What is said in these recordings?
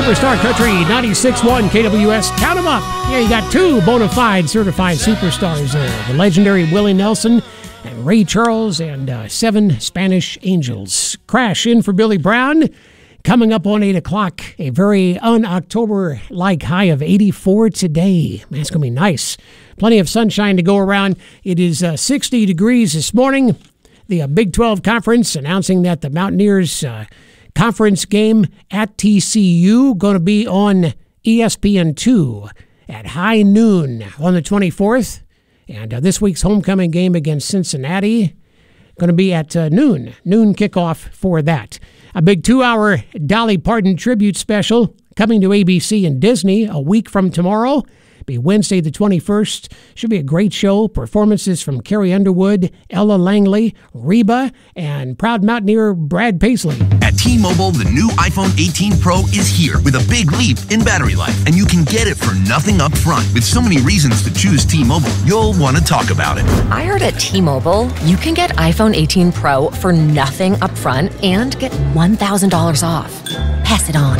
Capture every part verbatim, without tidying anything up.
Superstar Country ninety-six point one K W S. Count them up. Yeah, you got two bona fide certified superstars there. The legendary Willie Nelson and Ray Charles, and uh, seven Spanish Angels. Crash in for Billy Brown. Coming up on eight o'clock, a very un-October-like high of eighty-four today. Man, it's going to be nice. Plenty of sunshine to go around. It is uh, sixty degrees this morning. The uh, Big twelve Conference announcing that the Mountaineers uh, conference game at T C U going to be on E S P N two at high noon on the twenty-fourth. And uh, this week's homecoming game against Cincinnati going to be at uh, noon. Noon kickoff for that. A big two-hour Dolly Parton tribute special coming to A B C and Disney a week from tomorrow. Be Wednesday the twenty-first. Should be a great show. Performances from Carrie Underwood, Ella Langley, Reba, and proud Mountaineer Brad Paisley. At T-Mobile, the new iPhone eighteen Pro is here with a big leap in battery life, and you can get it for nothing up front. With so many reasons to choose T-Mobile, you'll want to talk about it. I heard at T-Mobile, you can get iPhone eighteen Pro for nothing up front and get one thousand dollars off. Pass it on.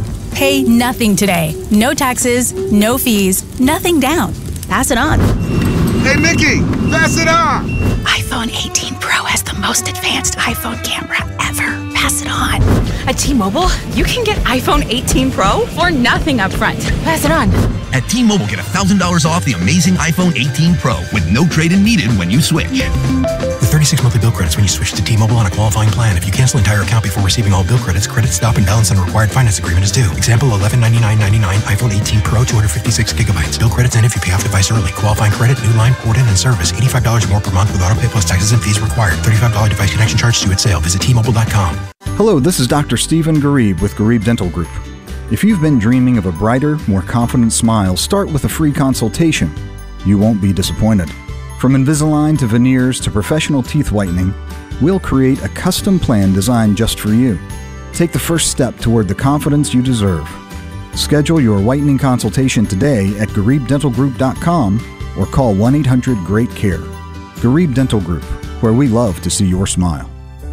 Pay nothing today. No taxes, no fees, nothing down. Pass it on. Hey, Mickey, pass it on. iPhone eighteen Pro has the most advanced iPhone camera ever. Pass it on. At T-Mobile, you can get iPhone eighteen Pro for nothing up front. Pass it on. At T-Mobile, get one thousand dollars off the amazing iPhone eighteen Pro with no trade-in needed when you switch. With thirty-six monthly bill credits when you switch to T-Mobile on a qualifying plan. If you cancel entire account before receiving all bill credits, credit stop and balance on required finance agreement is due. Example, eleven ninety-nine ninety-nine iPhone eighteen Pro, two hundred fifty-six gigabytes. Bill credits end if you pay off device early. Qualifying credit, new line, port in, and service. eighty-five dollars more per month with auto pay plus taxes and fees required. thirty-five dollars device connection charge due at sale. Visit T Mobile dot com. Hello, this is Doctor Stephen Garib with Garib Dental Group. If you've been dreaming of a brighter, more confident smile, start with a free consultation. You won't be disappointed. From Invisalign to veneers to professional teeth whitening, we'll create a custom plan designed just for you. Take the first step toward the confidence you deserve. Schedule your whitening consultation today at Garib Dental Group dot com or call one eight hundred great care. Garib Dental Group, where we love to see your smile.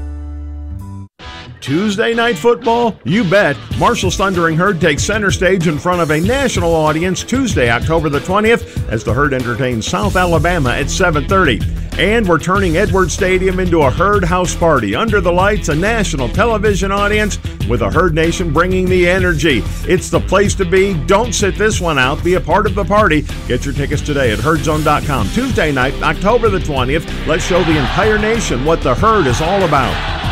Tuesday night football? You bet. Marshall's Thundering Herd takes center stage in front of a national audience Tuesday, October the twentieth, as the Herd entertains South Alabama at seven thirty. And we're turning Edwards Stadium into a Herd house party. Under the lights, a national television audience with a Herd Nation bringing the energy. It's the place to be. Don't sit this one out. Be a part of the party. Get your tickets today at herd zone dot com. Tuesday night, October the twentieth. Let's show the entire nation what the Herd is all about.